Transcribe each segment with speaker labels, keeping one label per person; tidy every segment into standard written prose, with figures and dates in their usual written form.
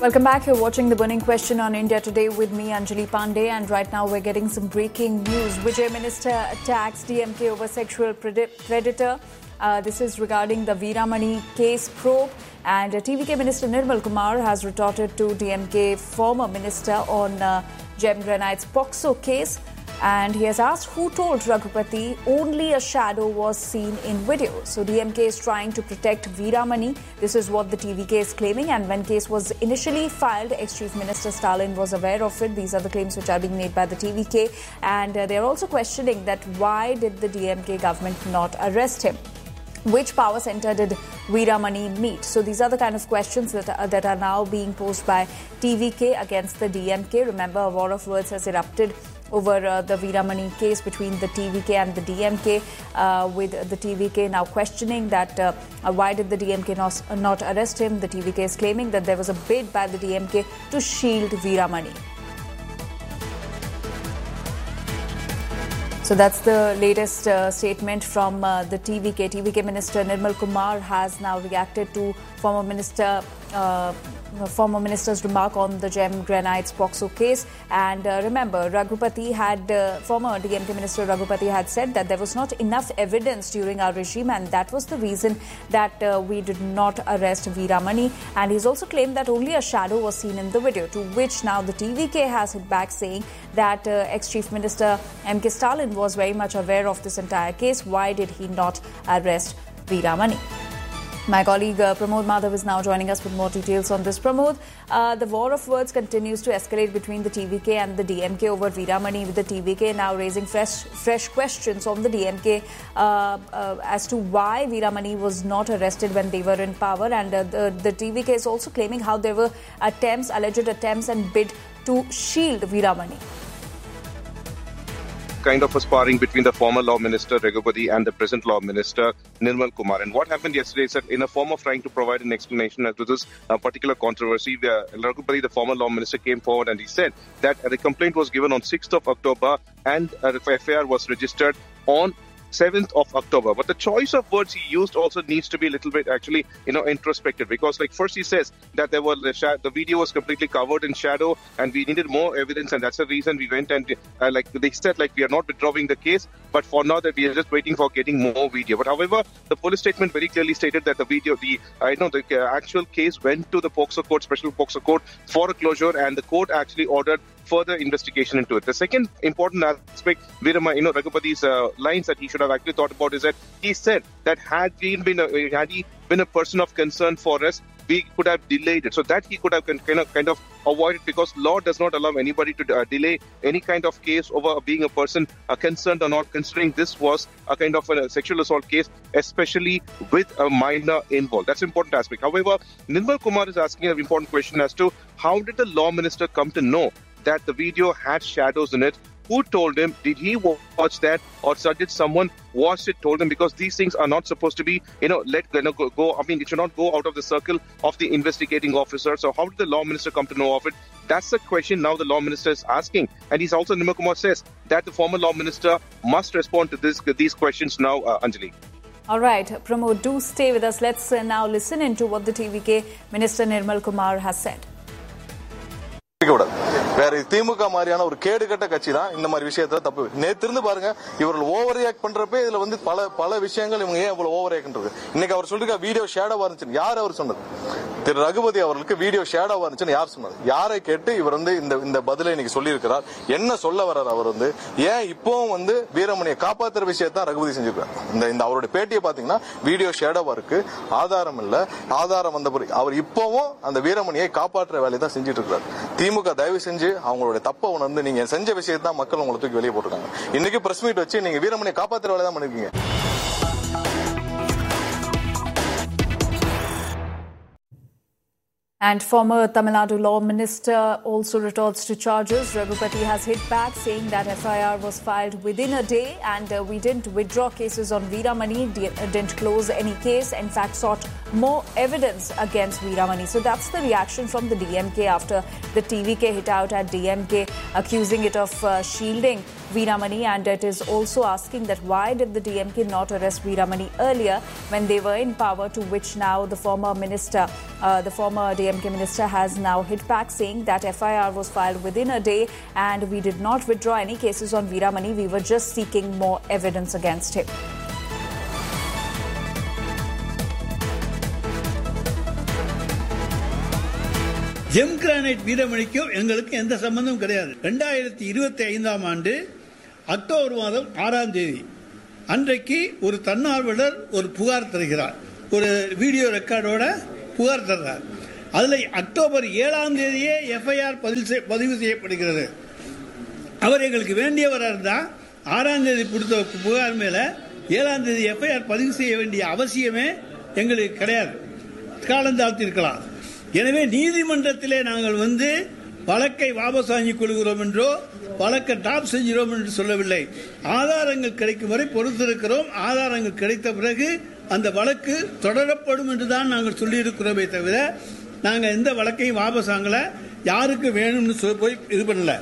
Speaker 1: Welcome back. You're watching The Burning Question on India Today with me, Anjali Pandey. And right now we're getting some breaking news. Vijay Minister attacks DMK over sexual predator. This is regarding the Veeramani case probe. And TVK Minister Nirmal Kumar has retorted to DMK former minister on Gem Granite's POXO case. And he has asked who told Raghupati only a shadow was seen in video. So DMK is trying to protect Veeramani. This is what the TVK is claiming. And when case was initially filed, ex-Chief Minister Stalin was aware of it. These are the claims which are being made by the TVK. And they are also questioning that why did the DMK government not arrest him? Which power center did Veeramani meet? So these are the kind of questions that are now being posed by TVK against the DMK. Remember, a war of words has erupted over the Veeramani case between the TVK and the DMK, with the TVK now questioning that why did the DMK not arrest him. The TVK is claiming that there was a bid by the DMK to shield Veeramani. So that's the latest statement from the TVK. TVK Minister Nirmal Kumar has now reacted to former minister's remark on the Gem Granite's POXO case. And remember, former DMK Minister Raghupati had said that there was not enough evidence during our regime, and that was the reason that we did not arrest Veeramani. And he's also claimed that only a shadow was seen in the video, to which now the TVK has hit back saying that ex-Chief Minister M.K. Stalin was very much aware of this entire case. Why did he not arrest Veeramani? My colleague Pramod Madhav is now joining us with more details on this. Pramod, the war of words continues to escalate between the TVK and the DMK over Veeramani, with the TVK now raising fresh questions on the DMK as to why Veeramani was not arrested when they were in power. And the TVK is also claiming how there were alleged attempts and bid to shield Veeramani.
Speaker 2: Kind of a sparring between the former Law Minister Raghupati and the present Law Minister Nirmal Kumar. And what happened yesterday is that in a form of trying to provide an explanation as to this particular controversy, Raghupati, the former Law Minister, came forward and he said that the complaint was given on 6th of October and a FIR was registered on 7th of October. But the choice of words he used also needs to be a little bit actually, introspective, because first he says that the video was completely covered in shadow and we needed more evidence, and that's the reason we went and they said we are not withdrawing the case, but for now that we are just waiting for getting more video. But however, the police statement very clearly stated that the actual case went to the POXO court, special POXO court, for a closure, and the court actually ordered further investigation into it. The second important aspect, Raghupati's lines that he should have actually thought about is that he said that had he been a person of concern for us, we could have delayed it, so that he could have kind of avoided, because law does not allow anybody to delay any kind of case over being a person concerned or not, considering this was a kind of a sexual assault case, especially with a minor involved. That's an important aspect. However, Nirmal Kumar is asking an important question as to how did the Law Minister come to know that the video had shadows in it? Who told him? Did he watch that, or did someone watch it, told him? Because these things are not supposed to be, go. I mean, it should not go out of the circle of the investigating officer. So how did the Law Minister come to know of it? That's the question now the Law Minister is asking. And he's also, Nirmal Kumar says that the former Law Minister must respond to these questions now, Anjali.
Speaker 1: All right, Pramod, do stay with us. Let's now listen into what the TVK Minister Nirmal Kumar has said.
Speaker 3: வேற திமுக மாதிரியான ஒரு கேடுகட்ட கட்சி தான் இந்த மாதிரி விஷயத்துல தப்பு. நேத்திருந்து பாருங்க, இவர்கள் ஓவர் ரியாக்ட் பண்றப்ப இதுல பல விஷயங்கள் இவங்க ஏன் இவ்வளவு ஓவர் ரியாக்ட் பண்றது. இன்னைக்கு அவர் சொல்லிருக்க வீடியோ ஷேடோவா இருந்துச்சு, யார் அவர் சொன்னது? திரு ரகுபதி அவர்களுக்கு வீடியோ ஷேடோவா இருந்துச்சுன்னு யார் சொன்னது? யாரை கேட்டு இவர் இந்த பதிலை இன்னைக்கு சொல்லியிருக்கிறார்? என்ன சொல்ல வர்றார் அவர்? ஏன் இப்பவும் வீரமணியை காப்பாத்துற விஷயத்தான் ரகுபதி செஞ்சிருக்கார். இந்த அவருடைய பேட்டியை பாத்தீங்கன்னா வீடியோ ஷேடோவா இருக்கு, ஆதாரம் இல்ல. ஆதாரம் வந்த பிறகு அவர் இப்பவும் அந்த வீரமணியை காப்பாற்றுற வேலையை தான் செஞ்சிட்டு இருக்கிறார். திமுக தயவு செஞ்சு அவங்களுடைய தப்ப உணர்ந்து நீங்க செஞ்ச விஷயத்தை தான் மக்கள் உங்களை தூக்கி வெளியே போட்டுருக்காங்க. இன்னைக்கு பிரஸ் மீட் வச்சு நீங்க வீரமணியை காப்பாத்துற வேலை தான் பண்ணிருக்கீங்க.
Speaker 1: And former Tamil Nadu Law Minister also retorts to charges. Raghupati has hit back, saying that FIR was filed within a day and we didn't withdraw cases on Veeramani, didn't close any case, in fact sought more evidence against Veeramani. So that's the reaction from the DMK after the TVK hit out at DMK, accusing it of shielding Veeramani, and it is also asking that why did the DMK not arrest Veeramani earlier when they were in power, to which now the former minister, the former DMK DMK minister has now hit back, saying that FIR was filed within a day and we did not withdraw any cases on Veeramani. We were just seeking more evidence against him.
Speaker 4: GeM granite வீரமணிக்கும் எங்களுக்கு எந்த சம்பந்தமும் கிடையாது. 2025 ஆண்டு October மாதம் 6ஆம் தேதி அன்றைக்கு ஒரு தன்னார்வலர் ஒரு புகார் தருகிறார். ஒரு வீடியோ ரெக்கார்டோட புகார் தர்றார். அதில் அக்டோபர் 7ஆம் தேதியே எஃப்ஐஆர் பதிவு செய்யப்படுகிறது. அவர் எங்களுக்கு வேண்டியவராக இருந்தால் 6ஆம் தேதி கொடுத்த புகார் மேல 7ஆம் தேதி எஃப்ஐஆர் பதிவு செய்ய வேண்டிய அவசியமே எங்களுக்கு கிடையாது. காலந்தாழ்த்திருக்கலாம். எனவே நீதிமன்றத்திலே நாங்கள் வழக்கை வாபஸ் வாங்கிக் கொள்கிறோம் என்றோ வழக்கை டாப் செஞ்சிரோம் என்று சொல்லவில்லை. ஆதாரங்கள் கிடைக்கும் வரை பொறுத்திருக்கிறோம். ஆதாரங்கள் கிடைத்த பிறகு அந்த வழக்கு தொடரப்படும் என்றுதான் நாங்கள் சொல்லியிருக்கிறோமே தவிர நாங்கள் எந்த வழக்கையும் வாபஸ் வாங்கல, யாருக்கு வேணும்னு போய் இது பண்ணல.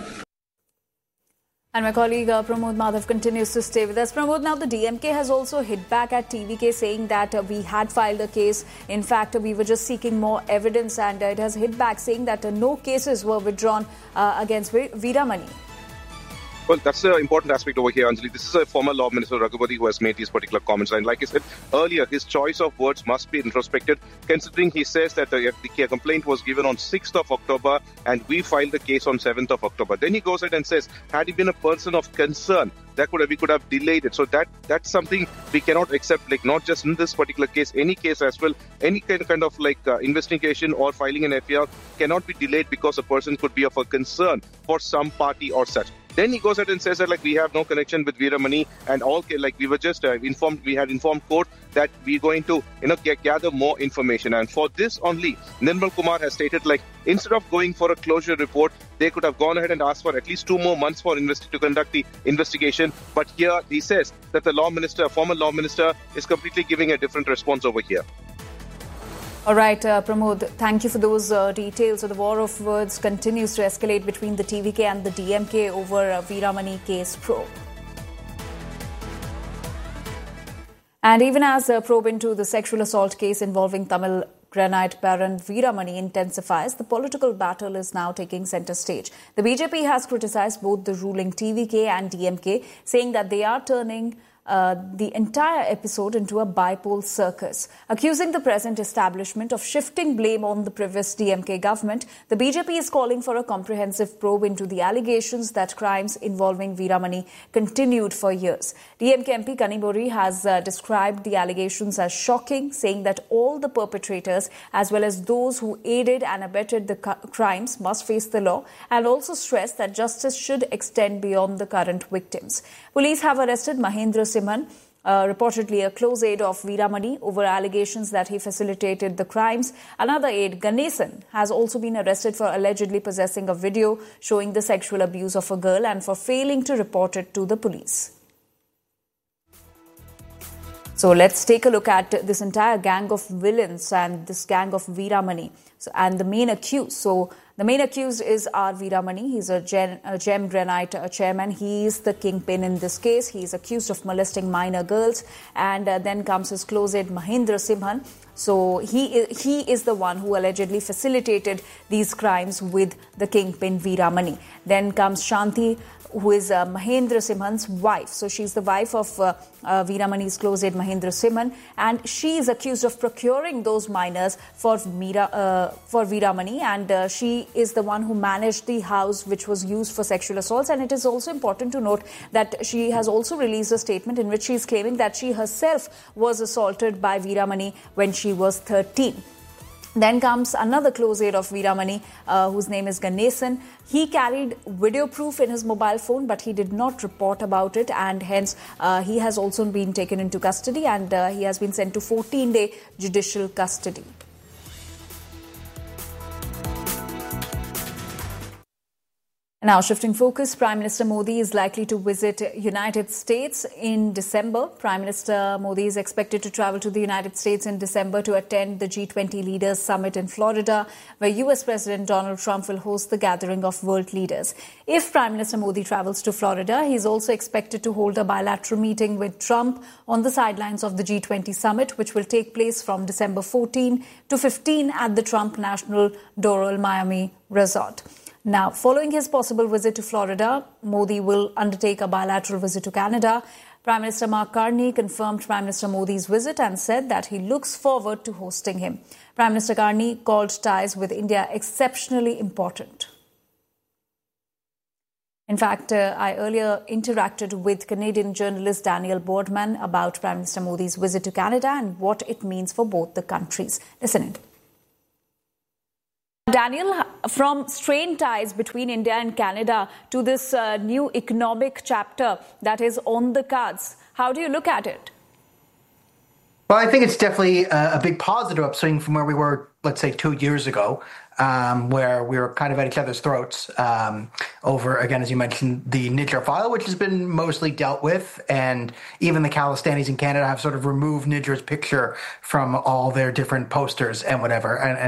Speaker 1: And my colleague Pramod Madhav continues to stay with us. Pramod, now the DMK has also hit back at TVK, saying that we had filed a case. In fact, we were just seeking more evidence, and it has hit back, saying that no cases were withdrawn against Veeramani.
Speaker 2: Well, that's the important aspect over here, Anjali. This is a former Law Minister, Raghupathy, who has made these particular comments. And like I said earlier, his choice of words must be introspected, considering he says that the complaint was given on 6th of October and we filed the case on 7th of October. Then he goes ahead and says, had he been a person of concern, we could have delayed it. So that's something we cannot accept, not just in this particular case, any case as well. Any kind of investigation or filing an FIR cannot be delayed because a person could be of a concern for some party or such. Then he goes ahead and says that we have no connection with Veeramani and all, we were just informed, we had informed court that we're going to gather more information. And for this only, Nirmal Kumar has stated instead of going for a closure report, they could have gone ahead and asked for at least 2 more months for to conduct the investigation. But here he says that the former law minister is completely giving a different response over here.
Speaker 1: All right, Pramod, thank you for those details. So the war of words continues to escalate between the TVK and the DMK over Veeramani case probe. And even as a probe into the sexual assault case involving Tamil granite baron Veeramani intensifies, the political battle is now taking centre stage. The BJP has criticised both the ruling TVK and DMK, saying that they are turning the entire episode into a bipole circus. Accusing the present establishment of shifting blame on the previous DMK government, the BJP is calling for a comprehensive probe into the allegations that crimes involving Veeramani continued for years. DMK MP Kanimuri has described the allegations as shocking, saying that all the perpetrators as well as those who aided and abetted the crimes must face the law, and also stressed that justice should extend beyond the current victims. Police have arrested Mahendra Simhan, reportedly a close aide of Veeramani, over allegations that he facilitated the crimes. Another aide, Ganesan, has also been arrested for allegedly possessing a video showing the sexual abuse of a girl and for failing to report it to the police. So let's take a look at this entire gang of villains and this gang of Veeramani. And the main accused. So the main accused is R. Veeramani. He's a Gem Granite chairman. He is the kingpin in this case. He is accused of molesting minor girls. And then comes his close aide Mahendra Simhan. So he is the one who allegedly facilitated these crimes with the kingpin Veeramani. Then comes Shanti, who is Mahendra Simhan's wife. So she's the wife of Veeramani's close aide Mahendra Simhan, and she is accused of procuring those minors for Veeramani, and she is the one who managed the house which was used for sexual assaults. And it is also important to note that she has also released a statement in which she is claiming that she herself was assaulted by Veeramani when she was 13. Then comes another close aide of Veeramani, whose name is Ganesan. He carried video proof in his mobile phone, but he did not report about it, and hence he has also been taken into custody, and he has been sent to 14-day judicial custody. Now, shifting focus, Prime Minister Modi is likely to visit United States in December. Prime Minister Modi is expected to travel to the United States in December to attend the G20 Leaders Summit in Florida, where US President Donald Trump will host the gathering of world leaders. If Prime Minister Modi travels to Florida, he is also expected to hold a bilateral meeting with Trump on the sidelines of the G20 Summit, which will take place from December 14 to 15 at the Trump National Doral Miami Resort. Now, following his possible visit to Florida, Modi will undertake a bilateral visit to Canada. Prime Minister Mark Carney confirmed Prime Minister Modi's visit and said that he looks forward to hosting him. Prime Minister Carney called ties with India exceptionally important. In fact, I earlier interacted with Canadian journalist Daniel Boardman about Prime Minister Modi's visit to Canada and what it means for both the countries. Listen in. Daniel, from strained ties between India and Canada to this new economic chapter that is on the cards, how do you look at it?
Speaker 5: Well, I think it's definitely a big positive upswing from where we were, let's say, 2 years ago, where we were kind of at each other's throats over, again, as you mentioned, the Niger file, which has been mostly dealt with. And even the Khalistanis in Canada have sort of removed Niger's picture from all their different posters and whatever. And